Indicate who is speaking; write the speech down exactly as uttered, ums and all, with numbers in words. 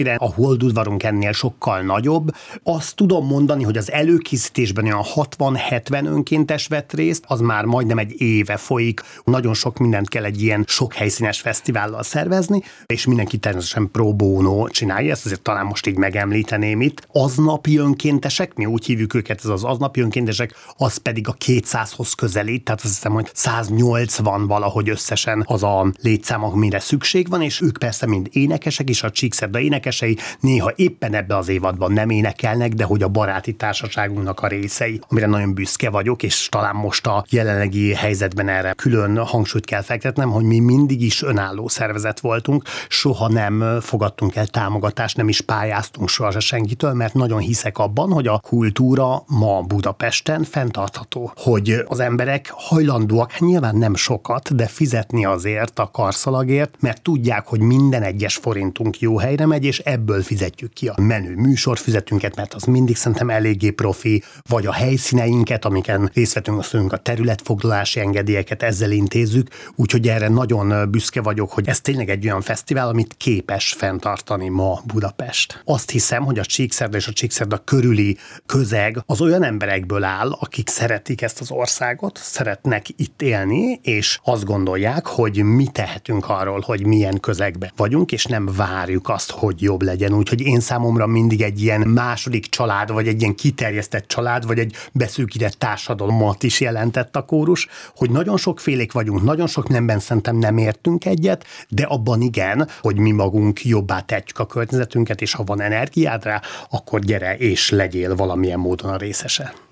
Speaker 1: A holdudvarunk ennél sokkal nagyobb. Azt tudom mondani, hogy az előkészítésben olyan hatvan-hetven önkéntes vett részt, az már majdnem egy éve folyik. Nagyon sok mindent kell egy ilyen sok helyszínes fesztivállal szervezni, és mindenki természetesen pro bono csinálja, ezt azért talán most így megemlíteném itt. Aznapi önkéntesek, mi úgy hívjuk őket, ez az aznapi önkéntesek, az pedig a kétszázhoz közelít, tehát azt hiszem, hogy száznyolcvan valahogy összesen az a létszám, amire szükség van, és ők persze mind énekesek is, a Csíkszerda énekesei, néha éppen ebbe az évadban nem énekelnek, de hogy a baráti társaságunknak a részei, amire nagyon büszke vagyok, és talán most a jelenlegi helyzetben erre külön hangsúlyt kell fektetnem, hogy mi mindig is önálló szervezet voltunk, soha nem fogadtunk el támogatást, nem is pályáztunk soha senkitől, mert nagyon hiszek abban, hogy a kultúra ma Budapesten fenntartható, hogy az emberek hajlandóak, nyilván nem sokat, de fizetni azért a karszalagért, mert tudják, hogy minden egyes forintunk jó helyre megy, és ebből fizetjük ki a menő műsorfüzetünket, mert az mindig szerintem eléggé profi, vagy a helyszíneinket, amiken részt vettünk, azt mondjuk a területfoglalási engedélyeket ezzel intézzük, úgyhogy erre nagyon büszke vagyok, hogy ez tényleg egy olyan fesztivál, amit képes fenntartani ma Budapest. Azt hiszem, hogy a Csíkszerda és a Csíkszerda körüli közeg az olyan emberekből áll, akik szeretik ezt az országot, szeretnek itt élni, és azt gondolják, hogy mi tehetünk arról, hogy milyen közegben vagyunk, és nem várjuk azt, hogy jobb legyen. Úgyhogy én számomra mindig egy ilyen második család, vagy egy ilyen kiterjesztett család, vagy egy beszűkített társadalmat is jelentett a kórus, hogy nagyon sokfélék vagyunk, nagyon sok nemben szerintem nem értünk egyet, de abban igen, hogy mi magunk jobbá tehetjük a környezetünket, és ha van energiád rá, akkor gyere és legyél valamilyen módon a részese.